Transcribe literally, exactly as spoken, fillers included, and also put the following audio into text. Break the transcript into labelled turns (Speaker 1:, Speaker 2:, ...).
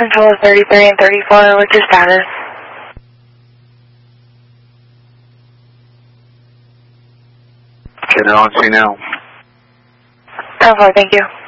Speaker 1: Control thirty-three and thirty-four, what's your status?
Speaker 2: Get on, see now.
Speaker 1: ten four, thank you.